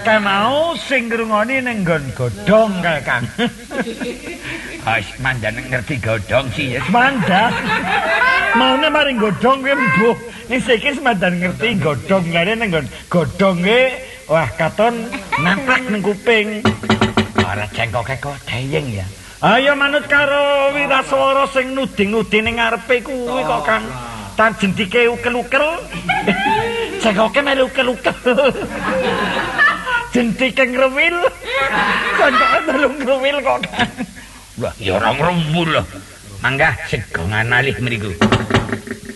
Akeh mau sing ngrungoni ning nggon godhong kae Kang. Wis mandan ngerti godhong sih ya. Mandan. Maune mari godhong kuwi mbuh. Ning siki mandan ngerti godhong lare ning nggon godhonge wah katon nampak ning kuping. Ora cengkoke kok deyeng ya. Ayo manut karo wiraswara sing nuding-nuding ning ngarepe kuwi kok Kang. Tan jendike ukel-ukel. Cengkoke melu ukel-ukel. Jendike ngrewil. Cengkoke melu ngrewil kok Kang. Wah, ya ora ngrewul lho. Mangga segongan alih mriku.